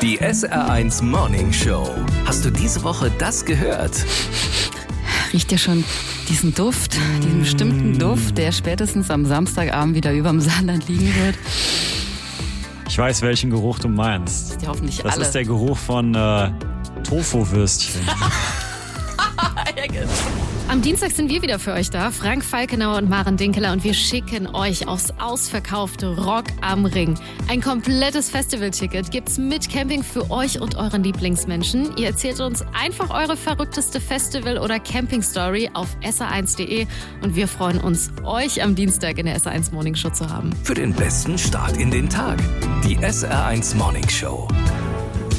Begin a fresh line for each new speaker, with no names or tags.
Die SR1 Morning Show. Hast du diese Woche das gehört?
Riecht ihr schon diesen Duft, diesen bestimmten Duft, der spätestens am Samstagabend wieder überm Saarland liegen wird?
Ich weiß, welchen Geruch du meinst.
Das ist ja hoffentlich
Das
alle.
ist der Geruch von Tofu-Würstchen.
Am Dienstag sind wir wieder für euch da, Frank Falkenauer und Maren Dinkeler, und wir schicken euch aufs ausverkaufte Rock am Ring. Ein komplettes Festivalticket gibt's mit Camping für euch und euren Lieblingsmenschen. Ihr erzählt uns einfach eure verrückteste Festival- oder Camping-Story auf sr1.de und wir freuen uns, euch am Dienstag in der SR1 Morning Show zu haben.
Für den besten Start in den Tag. Die SR1 Morning Show.